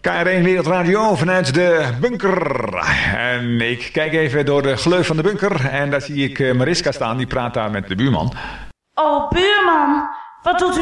KRO Wereldradio vanuit de bunker. En ik kijk even door de gleuf van de bunker en daar zie ik Mariska staan. Die praat daar met de buurman. Oh, buurman, wat doet u